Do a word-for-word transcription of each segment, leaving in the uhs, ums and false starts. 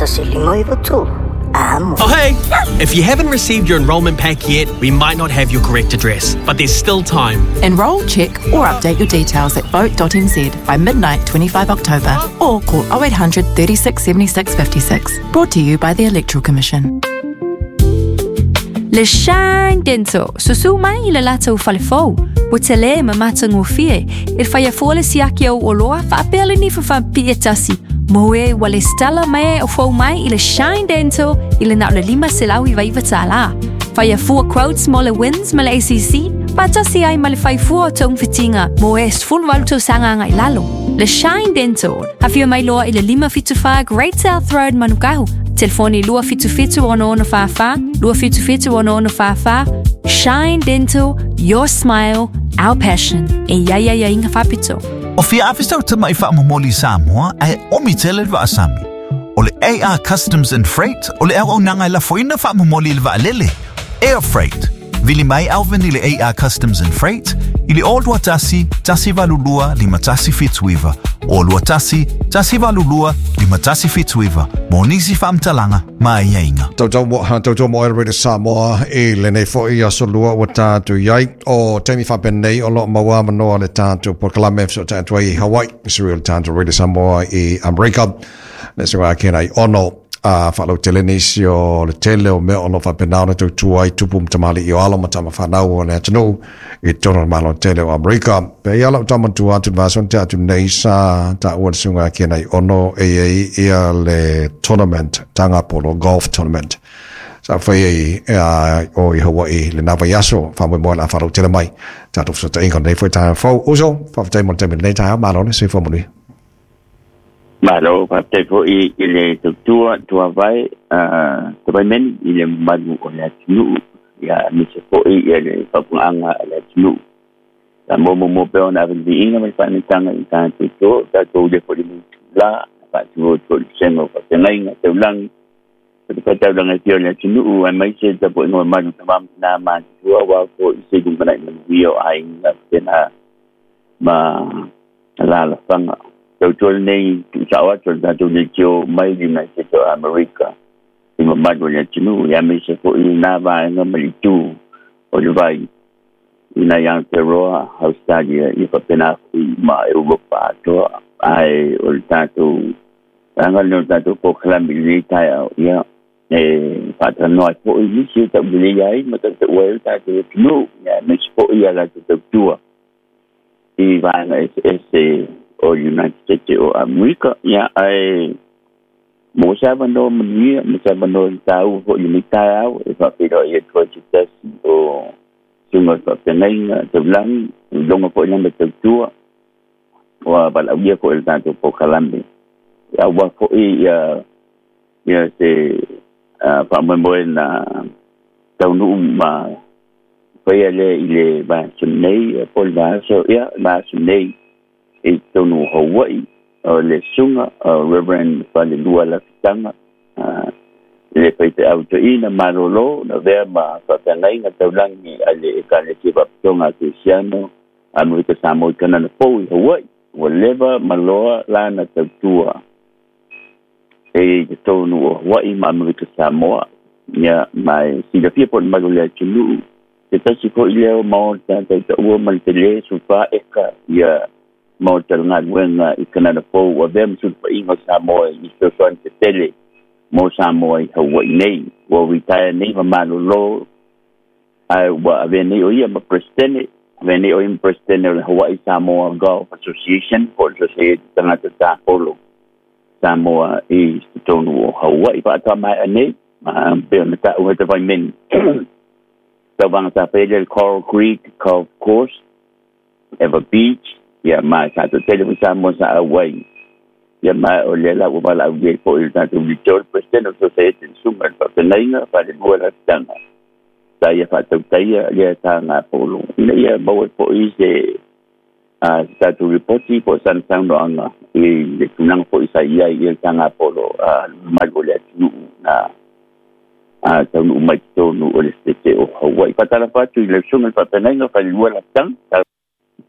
Oh hey, if you haven't received your enrolment pack yet, we might not have your correct address, but there's still time. Enrol, check or update your details at vote dot n z by midnight twenty-fifth of October or call oh eight hundred, thirty-six, seventy-six, fifty-six. Brought to you by the Electoral Commission. Le Shine Dental, susu mai i le lata falefou. O te le ma matango fie, il fai a fole si aki au oloa, fa apele ni fa fa pietasi. Moe wale stella mai o fou mai i le Shine Dental, i le na le lima selau i vai vatala. Fai a fua quotes mo le wins ma le A C C, pa tasi ai ma le fai fua o tong fitinga, moe sfun waluto sanga ngai lalo. Le Shine Dental, hafio mai loa i le lima fitu fa Great South Road Manukau. Telefoni lua fitu fitu ono ono fa fa, lua fitu fitu ono ono fa fa. Shine Dental, your smile, our passion. E ia ia ia inga fapito. O fia afistau tama i whaamomoli Samoa ai omi tele wa asami. O le A R Customs and Freight, o le au nanga la foina whaamomoli le waalele. Air Freight. Vili mai alvin i le A R Customs and Freight, i le olua tasi, tasi valulua, lima tasi fituiva. Olua tasi, tasi valulua, lima tasi fituiva. Monisi whaamtalanga, mai inga. Tau tau mo, tau tau mo ere Samoa, i le nei fo i asolua wa tātu iai, o teimi whapenei o lo maua manoa le tātu por kalame so tātu i Hawaii, Israel tātu rere Samoa i Amerika, le se wā kena i ono, a whalau telenisi o le tele o mea ono whapenau na tau tuai tupum tamali i o alo matama whanau o le atanu i tono malo tele o Amerika. Pe i ala utama tu atu vason te atu nei sa ta ua sunga kena i ono e e ia le tournament, tanga polo golf tournament. Sa whai e o i Hawaii le nawa yaso whamui moa la whalau tele mai. Tatu fso ta ingon nei fwoi taha whau uso, whawhatai mo te nei taha malo ne se whamuni. Malo, pa te po i le tua tua vai, te vai men i le manu o le atinu, ia mise po i le whapuanga le atinu. Ta momo mo peo na awenzi inga mai whanitanga i tātu to, ta tō le po le mutu la, pa tu o tō le sengo pa te ngainga te ulangi. Pa te patau langa ki o le atinu, ai mai se ta po ingo manu ta mamu nā mātu tua, wā po i se kumana i manu wio a inga tēnā ma la la whanga. Tau tōle nei sawa tōle tātou le tio mai li mai se tō Amerika. I ma madu le atinu, ia me se po i nā vāenga mali tū o le vai. I nā yang te roa, Australia, i whapena i ma Europa atoa. Ai o le tātou, ranga le tātou po kalami le tai au, ia. E whata noa po i nisi o tau le iai, ma tātou ua e tātou le tinu, ia me se po i ala tātou tua. I vāenga S S o United States o Amerika, ia ai mo sa bano mania, mo sa bano tau o limita au, e fa pero e ko chitas o sunga pa penai te blang, longa po ina te tua, o bala ia ko el tanto po kalambe. Ya wa ko ia ia se pa mo mo na tau nu ma pa ile ile ba sunei po ba so ia ba sunei e tonu Hawaii o le sunga o Reverend Falelua la Kitanga le peite auto ina marolo na vea ma whakangai nga taulangi ale e ka le kiwa ptonga Cristiano Amerika Samoa kana na pou i Hawaii o leva maloa la na tautua e tonu o Hawaii ma Amerika Samoa nia mai sida fia po mago le chulu te tasi ko ileo mao tata ua malitele sufa eka ia mau talanga wenga i Canada po wa vem sul pa ingo Samoa i so son te tele mo Samoa i Hawaii nei wa retire nei ma malo lo ai wa avene o ia ma presidente avene o im presidente o Hawaii Samoa Golf Association for society tanga ta polo Samoa i tonu o Hawaii pa ta mai ane ma pe na ta o te vai men ta vanga ta pele Coral Creek Golf Course Ever Beach. Ya ma satu tele Samoa sa Hawaii. Ya ma olela wa bala uge po il tanto victor president of society sumber pa tenainga pa le bola tanga. Saya fa tu saya ya tanga polo. Ina ya bawa po ise a satu reporti po san sang doanga. I le tunang po isa ya ya tanga polo a magola tu na a tau mai tonu o le state o Hawaii. Patala pa tu le sumber pa tenainga pa le bola tanga.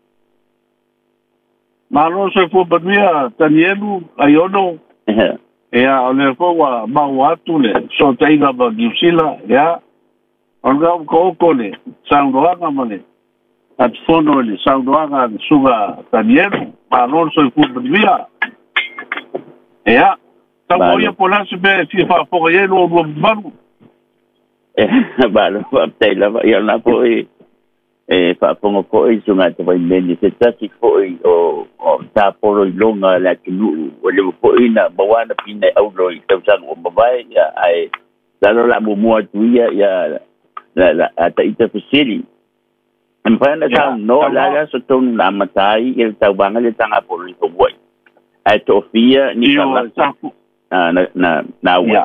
Malo se fo banuia Danielu Aiono e ia o le fo wa mau atu le so taiga ba giusila ia o ga ko ko le saudoanga mane at fono le saudoanga suga taniero ma non so fu bia ia ta moia pola se be fi fa po ye no bo balu eh balo tai la ia na po e e fa pongo po e sunga te vai meni se tasi po e o o ta poro longa la tunu o le po ina bawana pina au loi tau sang o babai ya ai la la mo mo tu ya ya la la ata ita fasili en pa na sa no la la so ton na matai el tau banga le tanga po ri to wai ai to fia ni ka na na na na wa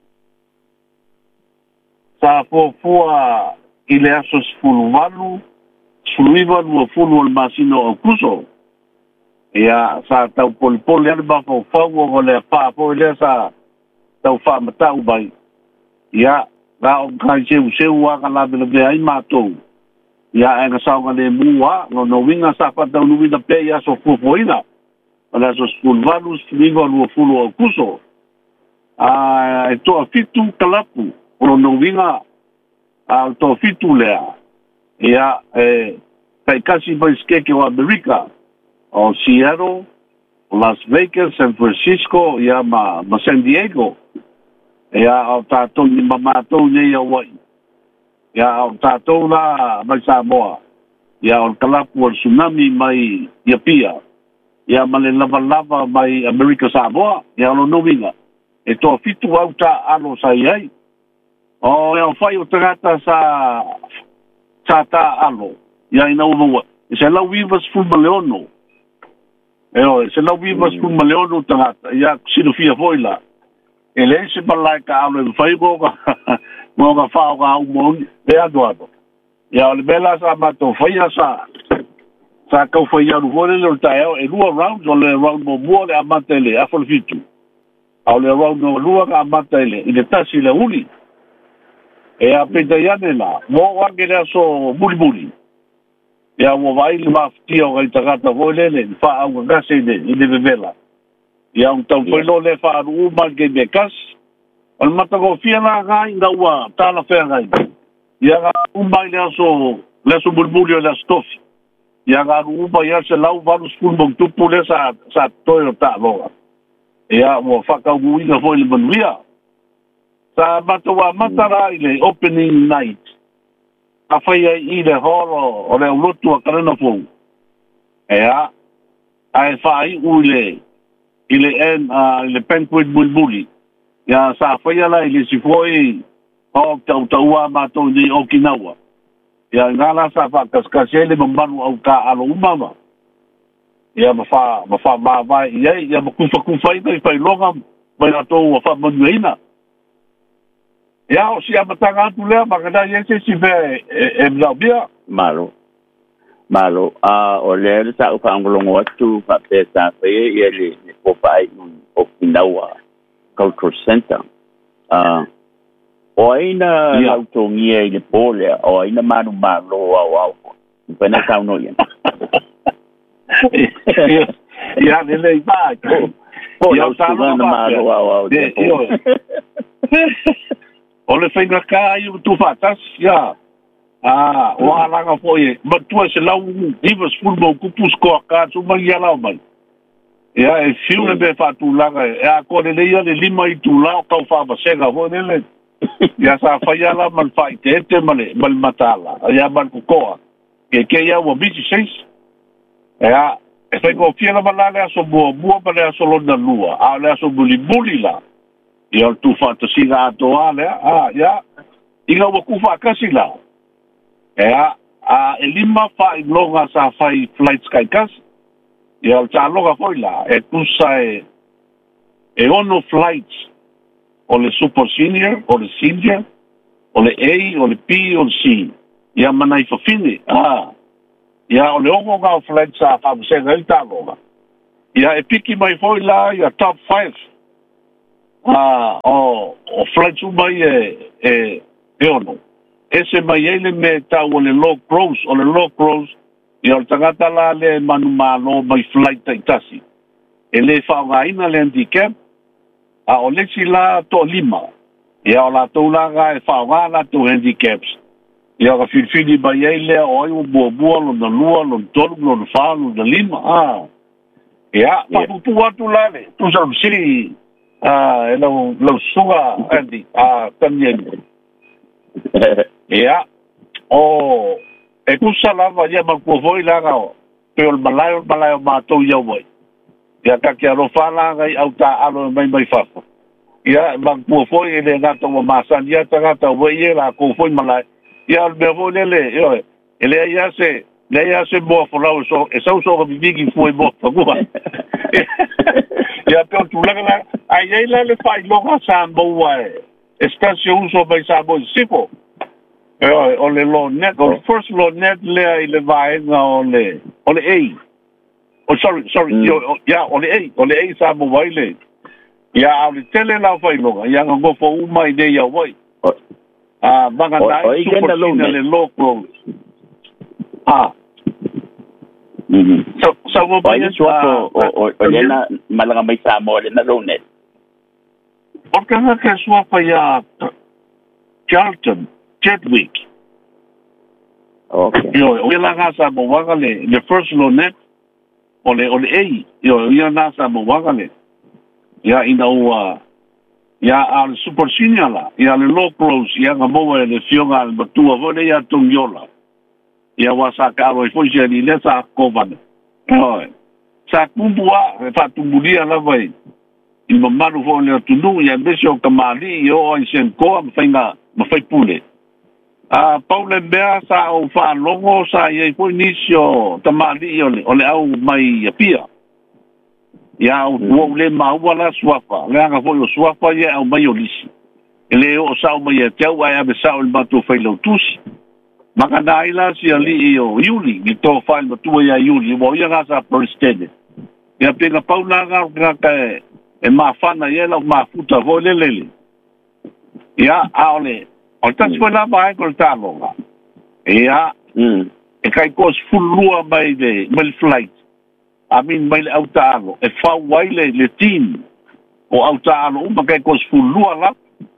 sa po fua ile aso sfulu walu suluiva lua fulu al masino o kuso ia sa tau polipoli ane ba fau fau o le pa po ile sa tau fa matau bai ia ga o kai seu seu wa ka la bele be ai matou ia e ga saunga le mua no no winga sa pa tau nuwi na pe ia so fufuina ala so sfulu walu suluiva lua fulu o kuso a e toa fitu kalapu o no winga a to fitu lea ia e kai kasi bai skeke o Amerika o Seattle, Las Vegas, San Francisco ia ma, ma San Diego ia o tātou ni mamatou nei a wai ia o tātou la mai Samoa ia o kalapu o tsunami mai ia pia ia ma le lava lava mai Amerika Samoa ia o no winga e to fitu au ta alo sai ai o e o fai o tagata sa sa ta alo ia ina uwa e se lau vivas fulma leono e o se lau vivas fulma leono tagata ia sino fia foila e le se balai ka alo e fai go ka mo ka fa o ka au mo le adoado ia o le bela sa mato fai sa sa ka fai alu fo le ta e lua round o le round mo mo le amate le afol fitu au le round no lua ka amate le i le tasi le uli e a peta iane la, mo wange lea so buli buli. E a mo vai li maftia o gai tagata voi lele, ni wha au ngase i le, i le vevela. E a un tau whailo le wha aru umal ke me kas, al matako fia na ngai nga ua tala whea ngai. E a ga umai lea so, lea so buli buli o lea stofi. E a ga aru umai lea se lau valu skul mong tupu lea sa, sa toi o ta loa. E a mo whakau uinga foi le manuia. Sa matawa matara i le opening night. A whaia i le horo o le ulotu a karena fōu. Ea, a e whai u i le, i le en, uh, i le banquet bulbuli. Ia sa whaia la i le sifoi o tau taua mātou ni Okinawa. Ia ngala sa whakaskase le mamanu au ka alo umama. Ia ma wha, ma wha mawai i ei, ia ma kufa kufa ina i whai longa mai atou a wha manueina. Ia o si amatanga atu lea, makana iese si ve e mlau bia. Malo. Malo. A o lea le sa uka angolongo atu, ka pe sa whaia i ele ne popai o Okinawa Cultural Center. Uh, o aina yeah. Lautongia i le polea, o aina manu malo au au. Pena kauno ia. Ia lele i bai. O lau tūrana malo au au. O le whainga ka ai o tu whatas, ia. Ah, o alanga po e. Ma tua se lau divas fulmo kupus koa ka tu mai ia lau mai. Ia, e fiu le me whatu langa. E a kore leia le lima i tu lau kau whawasega ho nele. Ia sa whaia la man whai te ete male, male matala. Ia man kukoa. Ke ke ia ua bisi seis. Ia, e whainga o fiera malale aso mua, mua male aso lona lua. A le aso buli buli la. Ia tu fantasia atoa lea, ah, ia, inga ua kufa kasi la. Ia, a elima whai longa sa whai flights kai kasi. Ia, ta longa foi la, e tusa e, e ono flights, o le super senior, o le senior, o le A, o le P, o le C. Ia, mana i whawhine, ah. Ia, o le ongo ngā flights sa whamusenga i ta longa. Ia, e piki mai foi la, ia top five. Ah, o o flights umai e e e ono. Ese mai ele me tau o le low cross, o le low cross, i o tangata la le manu malo mai flight taitasi. E le whaonga ina le handicap, a o le sila to lima ia o la to la ga e fa wa la to handicaps ia ga fil fili ba ia le o i bo bo lo na lua lo to lo fa lo de lima ah ia pa tu tu la le tu sa si ah lo lo suga andi ah tamien ia o e ku sala va ia ma ko voi la ga o pe o malayo malayo ma to ia voi ia ka kia ro fala ngai au ta alo mai mai fa ia bang po foi ele na to ma san ia ta ta voi ia la ko foi malai ia be vo le le io ele ia se le ia se bo fo la so e so so bi bi foi bo fa go ia pe tu la la ai ai la le fai lo ga san bo wa estación so bai sa bo sipo io o le lo net o first lo net le le vai na o le o le ei oh sorry sorry mm. yo ya ole ei ole ei sa mo waile ya ole tele la fai lo ya ngo fo u mai de ya wai ah banga dai super le loco ah mhm so so mo ba ya so o o le na malanga mai sa mo le na lo net porque na que so fa ya Charlton Chadwick okay yo o la gasa mo wagale the first lo net ole ole ei yo ia nasa mo wagale ya ina ua ya al super senior la ya le locals ya ngamo le fionga al batua vole ya tungyola ya wasa ka ro foi jeli le sa kovan oi sa kumbua fa tumbulia la vai i mamaru fo le tunu ya besho kamali yo ai sen ko am fainga ma fai pule a Paule Bea sa o fa longo sa ye po inicio tamali ole ole au mai pia ya o le mau wala swafa le anga fo swafa ye au mai olisi ele o sa o mai te au ai be sa o batu fai lo tusi maka dai la si ali o yuli ni to fa le tu ya yuli mo ya ga sa president ya pega Paula ga ga e ma fana ye la ma futa vo le le ya aole o tas foi la vai col talo ia mm e kai kos fulua mai de mal flight I mean mai autalo e fa waile le team o autalo uma kai kos fulua la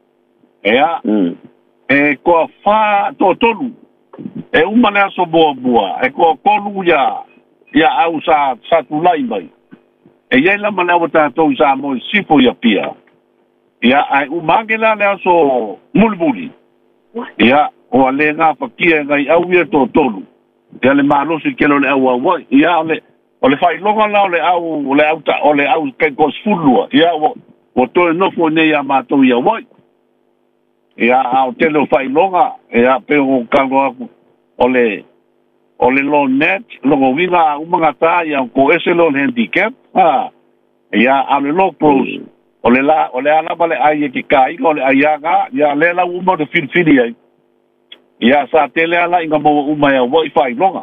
ia mm e ko fa to tolu e uma le so boa boa e ko kolu ya ya au sa sa tu lai mai e ia la mana wata to sa mo sifo ya pia ia ai uma ke la le so mulbuli ia o le nga fakia ngai au ia to tolu ia le malo se kelo le au au ia le o le fai longa la le au le au ta o le au ke kos fulua ia o o to no fo ne ia ma to ia wai ia au te lo fai longa ia pe o kango o le o le lo net lo winga u manga ta ia ko ese lo handicap ah ia a le lo pros o le la o le ala vale ai ki kai o le ayaga ya le la u mo de fil fili ai ya sa tele ala inga mo u mai wifi longa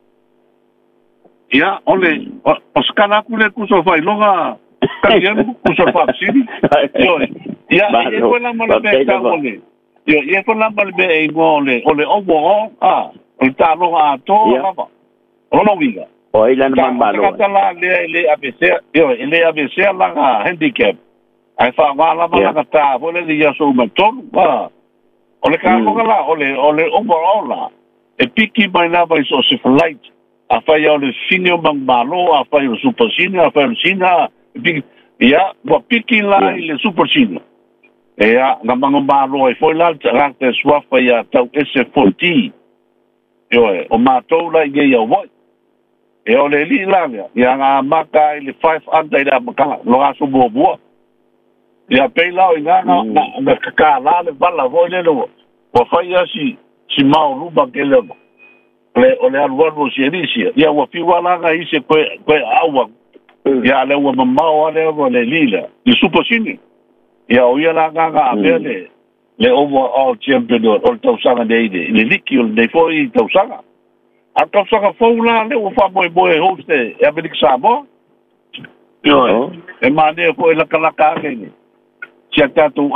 ya ole o skala ku le ku so fai longa ka bien ku so fa sini yo ya e ko la mo le ta ole yo e ko la mo le e ngole ole o bo ah o ta lo a to ba o no viga o ila na mambalo ka la le le abc yo le abc la handicap ai fa wala ma ka ta vole di ya so ma ton ba ole ka ko la ole ole overall la e piki mai na ba so se flight a fa ya ole sinio mambalo a fa yo super sinio a fa sina ya wa piki la ile super sinio e ya ngamango malo e foi la ra te swafa ya tau S forty yo o ma to la ye ya wa e ole li la ya nga maka ile five hundred da maka lo aso bo bo ya pela o nga na na ka la le bala vo le lo o fai asi si mau lu ba ke le le o le alwa lo si elisia ya wa fi wala ga ise ko ko awa ya le wa mamao le o le lila le suposini ya o ya la ga ga le le overall champion o to sanga de le likio de foi to sanga a to sanga fo la le o fa boy boy host e abelik sabo yo e mane ko la kala ka ni si ta tu